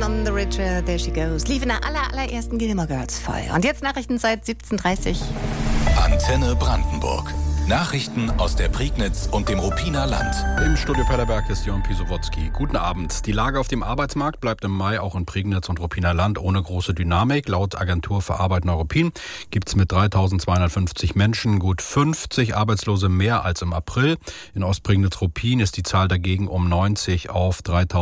on the Richer, there she goes. Lief in der allerersten Gilmore Girls Folge. Und jetzt Nachrichten seit 17:30. Antenne Brandenburg. Nachrichten aus der Prignitz und dem Ruppiner Land. Im Studio Pellerberg ist Jörn Pisowotzki. Guten Abend. Die Lage auf dem Arbeitsmarkt bleibt im Mai auch in Prignitz und Ruppiner Land ohne große Dynamik. Laut Agentur für Arbeit Neuruppin gibt es mit 3.250 Menschen gut 50 Arbeitslose mehr als im April. In Ostprignitz-Ruppin ist die Zahl dagegen um 90 auf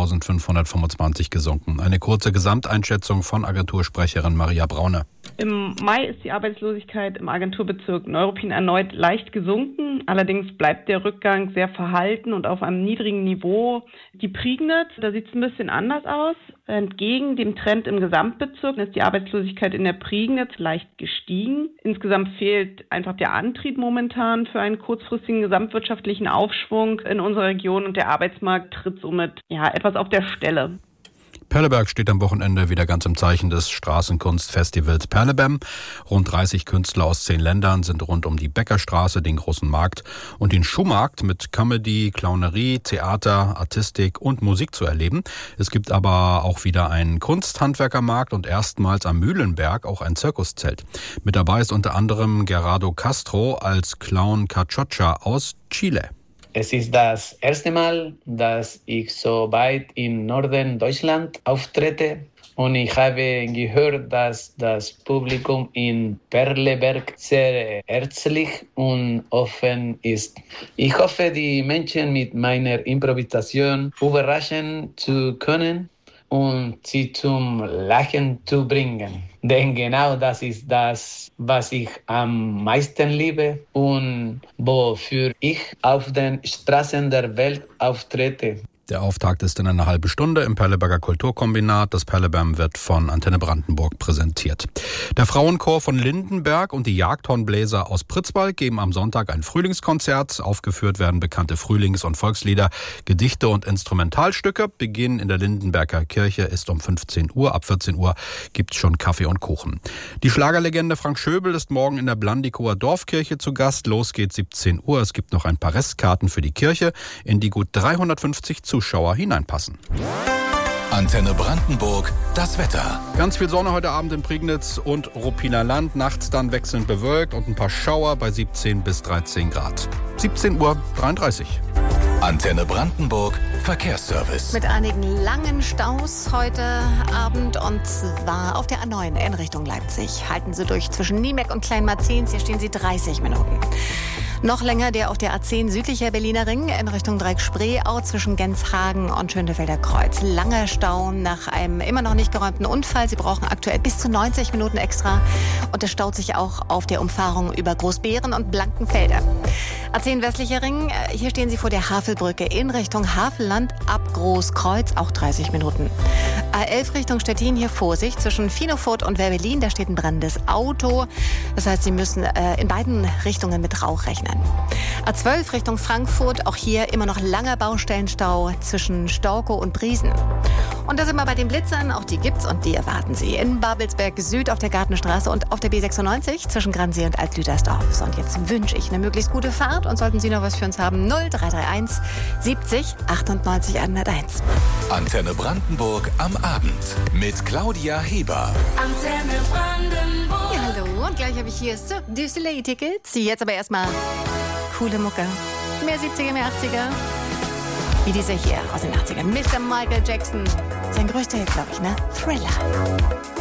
3.525 gesunken. Eine kurze Gesamteinschätzung von Agentursprecherin Maria Braune. Im Mai ist die Arbeitslosigkeit im Agenturbezirk Neuruppin erneut leicht gesunken. Allerdings bleibt der Rückgang sehr verhalten und auf einem niedrigen Niveau. Die Prignitz, da sieht es ein bisschen anders aus. Entgegen dem Trend im Gesamtbezirk ist die Arbeitslosigkeit in der Prignitz leicht gestiegen. Insgesamt fehlt einfach der Antrieb momentan für einen kurzfristigen gesamtwirtschaftlichen Aufschwung in unserer Region und der Arbeitsmarkt tritt somit etwas auf der Stelle. Perleberg steht am Wochenende wieder ganz im Zeichen des Straßenkunstfestivals Perlebem. Rund 30 Künstler aus 10 Ländern sind rund um die Bäckerstraße, den großen Markt und den Schuhmarkt mit Comedy, Clownerie, Theater, Artistik und Musik zu erleben. Es gibt aber auch wieder einen Kunsthandwerkermarkt und erstmals am Mühlenberg auch ein Zirkuszelt. Mit dabei ist unter anderem Gerardo Castro als Clown Cachocha aus Chile. Es ist das erste Mal, dass ich so weit im Norden Deutschland auftrete und ich habe gehört, dass das Publikum in Perleberg sehr herzlich und offen ist. Ich hoffe, die Menschen mit meiner Improvisation überraschen zu können und sie zum Lachen zu bringen. Denn genau das ist das, was ich am meisten liebe und wofür ich auf den Straßen der Welt auftrete. Der Auftakt ist in einer halben Stunde im Perleberger Kulturkombinat. Das Perlebem wird von Antenne Brandenburg präsentiert. Der Frauenchor von Lindenberg und die Jagdhornbläser aus Pritzwalk geben am Sonntag ein Frühlingskonzert. Aufgeführt werden bekannte Frühlings- und Volkslieder, Gedichte und Instrumentalstücke. Beginn in der Lindenberger Kirche ist um 15 Uhr. Ab 14 Uhr gibt's schon Kaffee und Kuchen. Die Schlagerlegende Frank Schöbel ist morgen in der Blandikower Dorfkirche zu Gast. Los geht 17 Uhr. Es gibt noch ein paar Restkarten für die Kirche, in die gut 350 Zuschauer hineinpassen. Antenne Brandenburg, das Wetter. Ganz viel Sonne heute Abend in Prignitz und Ruppiner Land. Nachts dann wechselnd bewölkt und ein paar Schauer bei 17 bis 13 Grad. 17:33 Uhr. Antenne Brandenburg, Verkehrsservice. Mit einigen langen Staus heute Abend und zwar auf der A9 in Richtung Leipzig. Halten Sie durch zwischen Niemeck und Kleinmarzens. Hier stehen Sie 30 Minuten. Noch länger der auf der A10 südlicher Berliner Ring in Richtung Dreieck-Spreeau zwischen Genshagen und Schönefelder Kreuz. Langer Stau nach einem immer noch nicht geräumten Unfall. Sie brauchen aktuell bis zu 90 Minuten extra. Und es staut sich auch auf der Umfahrung über Großbeeren und Blankenfelder. A10 westlicher Ring, hier stehen Sie vor der Havelbrücke in Richtung Havelland ab Großkreuz, auch 30 Minuten. A11 Richtung Stettin, hier Vorsicht zwischen Finofurt und Werbelin, da steht ein brennendes Auto. Das heißt, Sie müssen in beiden Richtungen mit Rauch rechnen. A12 Richtung Frankfurt, auch hier immer noch langer Baustellenstau zwischen Storkow und Briesen. Und da sind wir bei den Blitzern, auch die gibt's und die erwarten Sie in Babelsberg Süd auf der Gartenstraße und auf der B96 zwischen Gransee und Alt-Lüdersdorf. So, und jetzt wünsche ich eine möglichst gute Fahrt und sollten Sie noch was für uns haben, 0331 70 98 101. Antenne Brandenburg am Abend mit Claudia Heber. Antenne Brandenburg. Ja, hallo, und gleich habe ich hier Cirque du Soleil-Tickets. Jetzt aber erstmal coole Mucke. Mehr 70er, mehr 80er. Wie dieser hier aus den 80ern. Mr. Michael Jackson. Sein größter Hit, glaube ich, ne? Thriller.